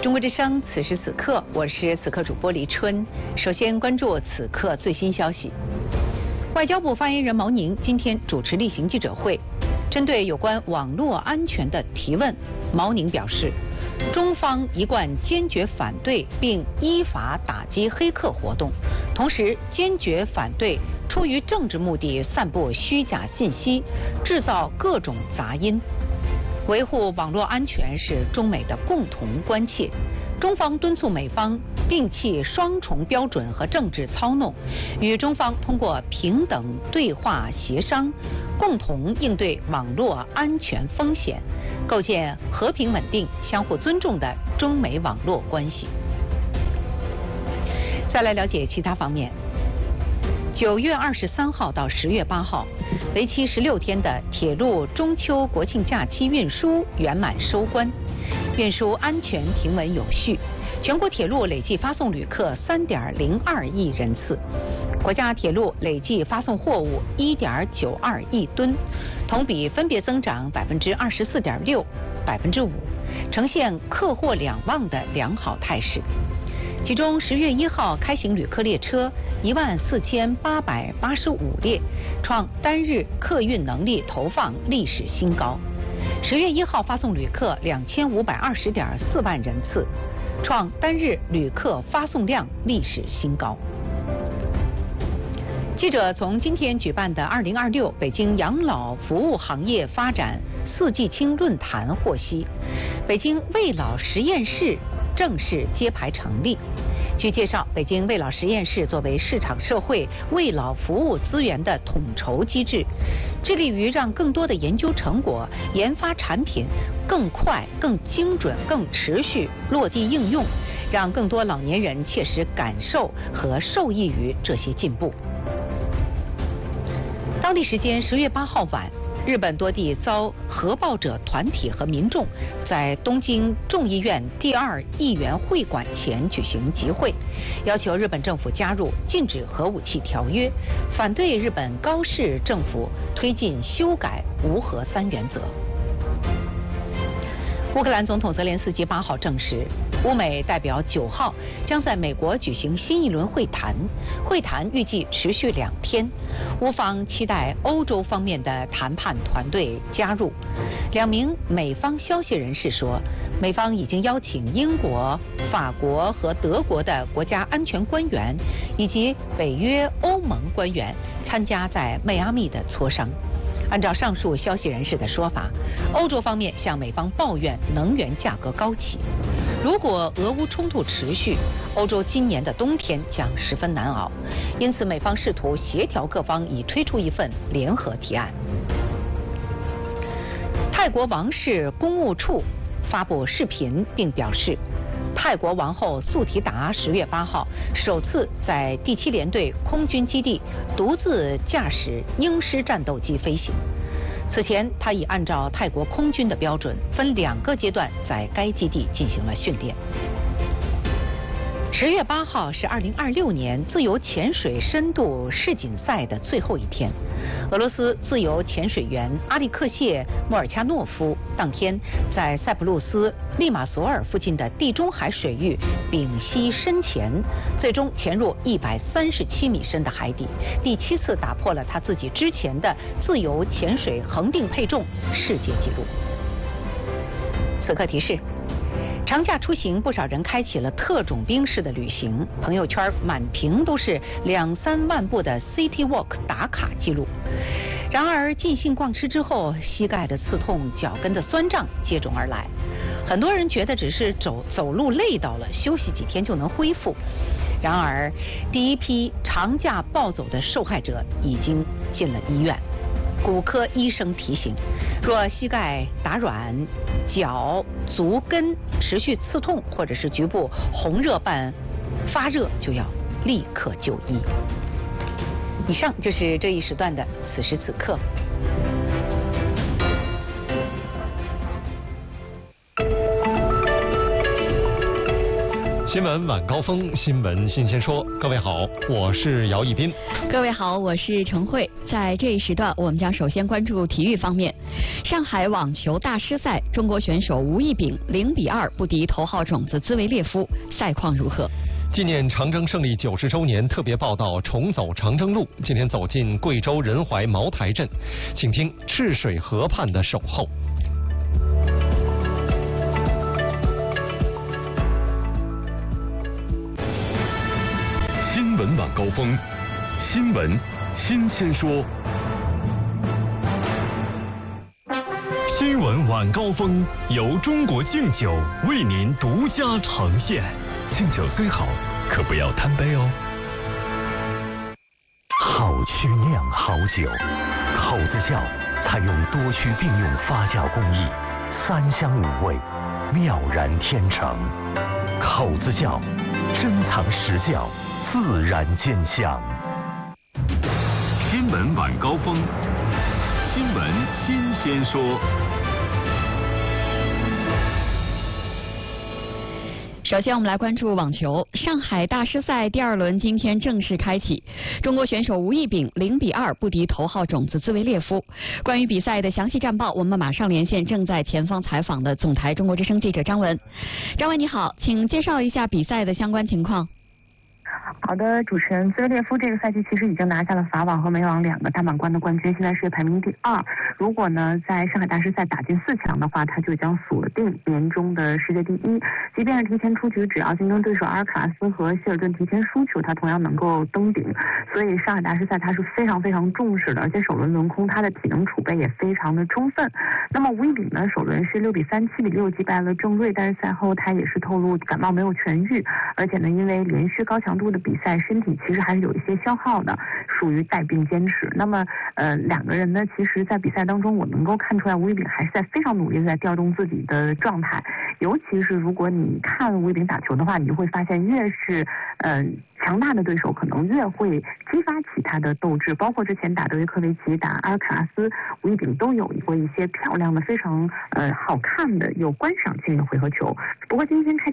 中国之声，此时此刻，我是此刻主播黎春。首先关注此刻最新消息。外交部发言人毛宁今天主持例行记者会，针对有关网络安全的提问，毛宁表示，中方一贯坚决反对并依法打击黑客活动，同时坚决反对出于政治目的散布虚假信息，制造各种杂音。维护网络安全是中美的共同关切，中方敦促美方摒弃双重标准和政治操弄，与中方通过平等对话协商，共同应对网络安全风险，构建和平稳定、相互尊重的中美网络关系。再来了解其他方面。9月23号到10月8号，为期16天的铁路中秋国庆假期运输圆满收官，运输安全平稳有序，全国铁路累计发送旅客3.02亿人次，国家铁路累计发送货物1.92亿吨，同比分别增长24.6%、5%，呈现客货两旺的良好态势。其中10月1号开行旅客列车14885列，创单日客运能力投放历史新高。10月1号发送旅客2520.4万人次，创单日旅客发送量历史新高。记者从今天举办的2026北京养老服务行业发展4季青论坛获悉，北京卫老实验室正式揭牌成立。据介绍，北京卫老实验室作为市场社会卫老服务资源的统筹机制，致力于让更多的研究成果、研发产品更快、更精准、更持续落地应用，让更多老年人切实感受和受益于这些进步。当地时间10月8号晚，日本多地遭核爆者团体和民众在东京众议院第2议员会馆前举行集会，要求日本政府加入禁止核武器条约，反对日本高市政府推进修改无核3原则。乌克兰总统泽连斯基8号证实，乌美代表9号将在美国举行新一轮会谈，会谈预计持续2天。乌方期待欧洲方面的谈判团队加入。2名美方消息人士说，美方已经邀请英国、法国和德国的国家安全官员以及北约、欧盟官员参加在迈阿密的磋商。按照上述消息人士的说法，欧洲方面向美方抱怨能源价格高企。如果俄乌冲突持续，欧洲今年的冬天将十分难熬。因此，美方试图协调各方，以推出一份联合提案。泰国王室公务处发布视频并表示，泰国王后素提达10月8号首次在第7联队空军基地独自驾驶鹰狮战斗机飞行。此前，他已按照泰国空军的标准，分2个阶段在该基地进行了训练。10月8号是2026年自由潜水深度世锦赛的最后一天。俄罗斯自由潜水员阿利克谢·莫尔恰诺夫当天在塞浦路斯利马索尔附近的地中海水域屏息深潜，最终潜入137米深的海底，第7次打破了他自己之前的自由潜水恒定配重世界纪录。此刻提示：长假出行，不少人开启了特种兵式的旅行，朋友圈满屏都是2-3万步的 City Walk 打卡记录。然而尽兴逛吃之后，膝盖的刺痛、脚跟的酸胀接踵而来。很多人觉得只是走路累到了，休息几天就能恢复。然而，第一批长假暴走的受害者已经进了医院。骨科医生提醒，若膝盖打软、脚、足跟持续刺痛，或者是局部红热伴发热，就要立刻就医。以上就是这一时段的此时此刻。 新闻晚高峰，新闻新鲜说。各位好，我是姚一斌。 各位好，我是程慧。在这一时段，我们将首先关注体育方面。上海网球大师赛，中国选手吴亦丙0-2不敌头号种子兹维列夫，赛况如何？ 纪念长征胜利90周年特别报道重走长征路，今天走进贵州仁怀茅台镇，请听赤水河畔的守候。 新闻晚高峰，新闻新鲜说。新闻晚高峰由中国敬酒为您独家呈现。敬酒虽好，可不要贪杯哦。好曲酿好酒，口子窖采用多区并用发酵工艺，3香5味，妙然天成。口子窖珍藏实窖，自然见香。新闻晚高峰，新闻新鲜说。 首先我们来关注网球。上海大师赛第2轮今天正式开启，中国选手吴亦丙0-2不敌头号种子兹维列夫。关于比赛的详细战报，我们马上连线正在前方采访的总台中国之声记者张文。张文你好，请介绍一下比赛的相关情况。 好的，主持人，兹维列夫这个赛季其实已经拿下了法网和美网2个大满贯的冠军，现在是排名第2。如果呢在上海大师赛打进4强的话，他就将锁定年终的世界第1。即便是提前出局，只要竞争对手阿尔卡拉斯和希尔顿提前输球，他同样能够登顶。所以上海大师赛他是非常非常重视的，而且首轮轮空，他的体能储备也非常的充分。那么吴亦丙呢，首轮是6-3、7-6击败了郑睿，但是赛后他也是透露感冒没有痊愈，而且呢因为连续高强度的比赛，身体其实还是有一些消耗的，属于带病坚持。那么两个人呢，其实在比赛当中我能够看出来吴亦丙还是在非常努力的在调动自己的状态，尤其是如果你看吴亦丙打球的话，你就会发现越是强大的对手可能越会激发起他的斗志，包括之前打德约科维奇、打阿尔卡拉斯，吴亦丙都有过一些漂亮的非常好看的有观赏性的回合球。不过今天开